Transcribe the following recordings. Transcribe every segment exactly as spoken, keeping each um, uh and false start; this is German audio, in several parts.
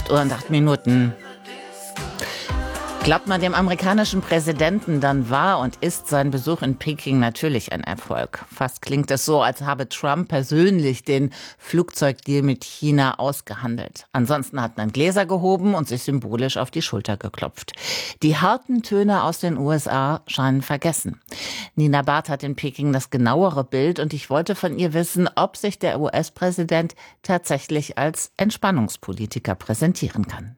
acht Uhr und acht Minuten. Glaubt man dem amerikanischen Präsidenten, dann war und ist sein Besuch in Peking natürlich ein Erfolg. Fast klingt es so, als habe Trump persönlich den Flugzeugdeal mit China ausgehandelt. Ansonsten hat man Gläser gehoben und sich symbolisch auf die Schulter geklopft. Die harten Töne aus den U S A scheinen vergessen. Nina Barth hat in Peking das genauere Bild und ich wollte von ihr wissen, ob sich der U S-Präsident tatsächlich als Entspannungspolitiker präsentieren kann.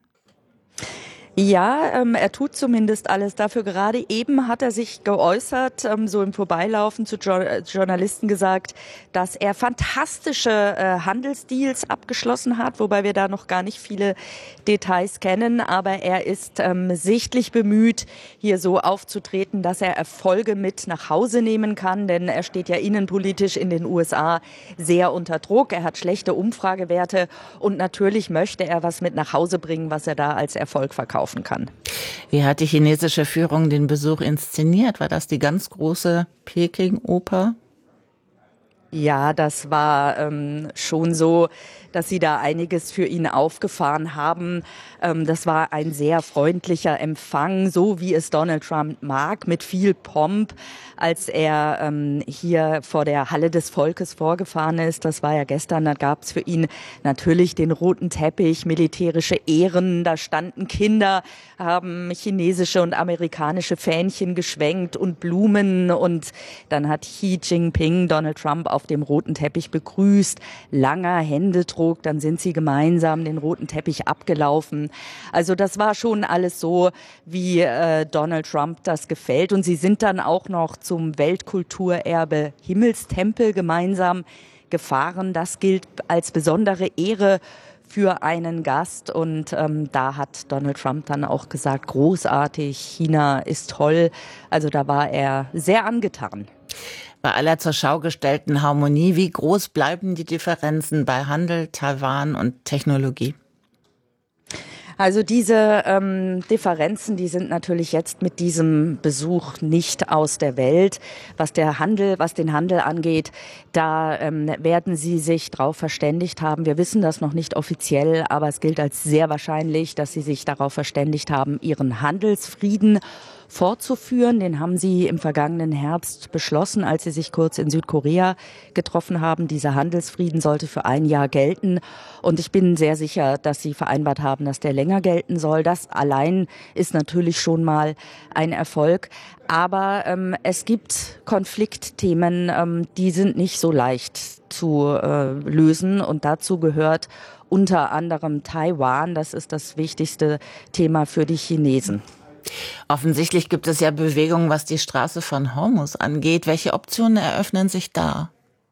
Ja, ähm, er tut zumindest alles dafür. Gerade eben hat er sich geäußert, ähm, so im Vorbeilaufen zu jo- Journalisten gesagt, dass er fantastische äh, Handelsdeals abgeschlossen hat, wobei wir da noch gar nicht viele Details kennen. Aber er ist ähm, sichtlich bemüht, hier so aufzutreten, dass er Erfolge mit nach Hause nehmen kann. Denn er steht ja innenpolitisch in den U S A sehr unter Druck. Er hat schlechte Umfragewerte und natürlich möchte er was mit nach Hause bringen, was er da als Erfolg verkauft kann. Wie hat die chinesische Führung den Besuch inszeniert? War das die ganz große Peking-Oper? Ja, das war ähm, schon so, dass sie da einiges für ihn aufgefahren haben. Ähm, das war ein sehr freundlicher Empfang, so wie es Donald Trump mag, mit viel Pomp, als er ähm, hier vor der Halle des Volkes vorgefahren ist. Das war ja gestern, da gab es für ihn natürlich den roten Teppich, militärische Ehren, da standen Kinder, haben chinesische und amerikanische Fähnchen geschwenkt und Blumen und dann hat Xi Jinping Donald Trump auf dem roten Teppich begrüßt, langer Händedruck, dann sind sie gemeinsam den roten Teppich abgelaufen. Also das war schon alles so, wie äh, Donald Trump das gefällt und sie sind dann auch noch zum Weltkulturerbe Himmelstempel gemeinsam gefahren. Das gilt als besondere Ehre für einen Gast und ähm, da hat Donald Trump dann auch gesagt, großartig, China ist toll. Also da war er sehr angetan. Bei aller zur Schau gestellten Harmonie, wie groß bleiben die Differenzen bei Handel, Taiwan und Technologie? Also diese ähm, Differenzen, die sind natürlich jetzt mit diesem Besuch nicht aus der Welt. Was der Handel, was den Handel angeht, da ähm, werden sie sich darauf verständigt haben. Wir wissen das noch nicht offiziell, aber es gilt als sehr wahrscheinlich, dass sie sich darauf verständigt haben, ihren Handelsfrieden fortzuführen. Den haben sie im vergangenen Herbst beschlossen, als sie sich kurz in Südkorea getroffen haben. Dieser Handelsfrieden sollte für ein Jahr gelten. Und ich bin sehr sicher, dass sie vereinbart haben, dass der länger gelten soll. Das allein ist natürlich schon mal ein Erfolg. Aber ähm, es gibt Konfliktthemen, ähm, die sind nicht so leicht zu äh, lösen. Und dazu gehört unter anderem Taiwan. Das ist das wichtigste Thema für die Chinesen. Offensichtlich gibt es ja Bewegungen, was die Straße von Hormuz angeht. Welche Optionen eröffnen sich da?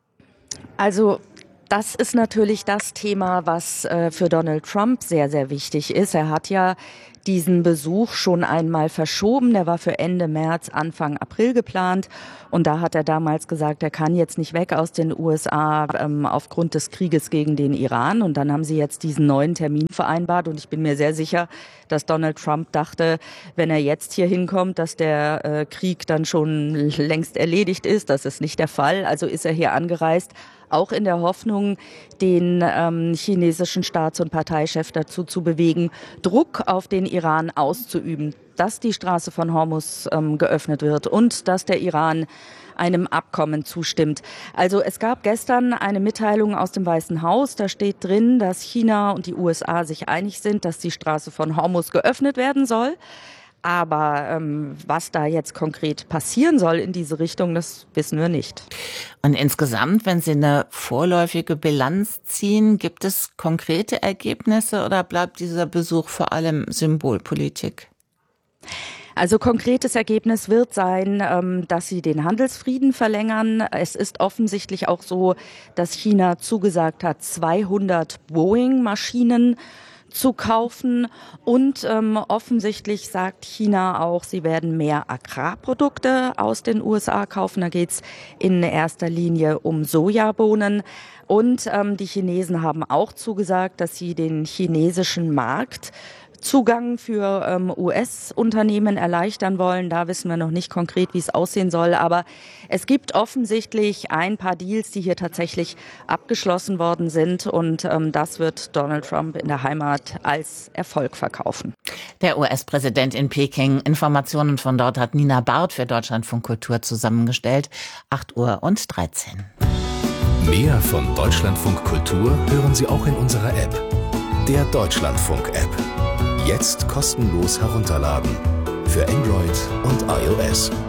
Also das ist natürlich das Thema, was äh, für Donald Trump sehr, sehr wichtig ist. Er hat ja diesen Besuch schon einmal verschoben. Der war für Ende März, Anfang April geplant. Und da hat er damals gesagt, er kann jetzt nicht weg aus den U S A ähm, aufgrund des Krieges gegen den Iran. Und dann haben sie jetzt diesen neuen Termin vereinbart. Und ich bin mir sehr sicher, dass Donald Trump dachte, wenn er jetzt hier hinkommt, dass der äh, Krieg dann schon längst erledigt ist. Das ist nicht der Fall. Also ist er hier angereist, auch in der Hoffnung, den ähm, chinesischen Staats- und Parteichef dazu zu bewegen, Druck auf den Iran auszuüben, dass die Straße von Hormuz ähm, geöffnet wird und dass der Iran einem Abkommen zustimmt. Also es gab gestern eine Mitteilung aus dem Weißen Haus, da steht drin, dass China und die U S A sich einig sind, dass die Straße von Hormuz geöffnet werden soll. Aber ähm, was da jetzt konkret passieren soll in diese Richtung, das wissen wir nicht. Und insgesamt, wenn Sie eine vorläufige Bilanz ziehen, gibt es konkrete Ergebnisse oder bleibt dieser Besuch vor allem Symbolpolitik? Also konkretes Ergebnis wird sein, ähm, dass sie den Handelsfrieden verlängern. Es ist offensichtlich auch so, dass China zugesagt hat, zweihundert Boeing-Maschinen zu kaufen und ähm, offensichtlich sagt China auch, sie werden mehr Agrarprodukte aus den U S A kaufen. Da geht's in erster Linie um Sojabohnen und ähm, die Chinesen haben auch zugesagt, dass sie den chinesischen Markt Zugang für ähm, U S-Unternehmen erleichtern wollen. Da wissen wir noch nicht konkret, wie es aussehen soll. Aber es gibt offensichtlich ein paar Deals, die hier tatsächlich abgeschlossen worden sind. Und ähm, das wird Donald Trump in der Heimat als Erfolg verkaufen. Der U S-Präsident in Peking. Informationen von dort hat Nina Barth für Deutschlandfunk Kultur zusammengestellt. acht Uhr und dreizehn. Mehr von Deutschlandfunk Kultur hören Sie auch in unserer App. Der Deutschlandfunk-App. Jetzt kostenlos herunterladen. Für Android und iOS.